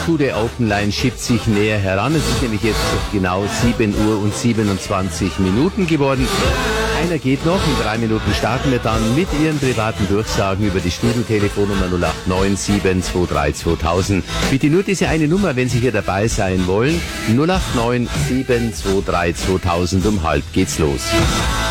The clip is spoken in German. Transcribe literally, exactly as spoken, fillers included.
Gute Open Line schiebt sich näher heran. Es ist nämlich jetzt genau sieben Uhr und siebenundzwanzig Minuten geworden. Einer geht noch. In drei Minuten starten wir dann mit Ihren privaten Durchsagen über die Studiotelefonnummer null acht neun sieben zwei drei zweitausend. Bitte nur diese eine Nummer, wenn Sie hier dabei sein wollen. null acht neun sieben zwei drei zweitausend. Um halb geht's los.